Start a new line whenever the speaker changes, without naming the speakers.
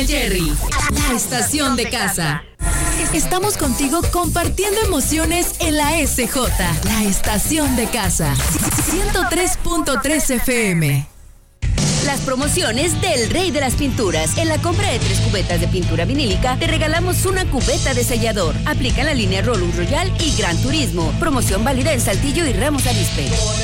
El Jerry, la estación de casa. Estamos contigo compartiendo emociones en la SJ, la estación de casa. 103.3 FM.
Las promociones del Rey de las Pinturas. En la compra de 3 cubetas de pintura vinílica, te regalamos una cubeta de sellador. Aplica la línea Rolum Royal y Gran Turismo. Promoción válida en Saltillo y Ramos Arizpe.